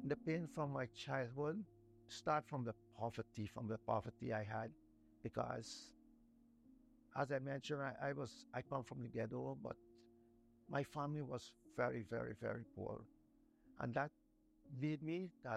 The pain from my childhood start from the poverty I had, because as I mentioned, I come from the ghetto, but my family was very, very, very poor. And that made me that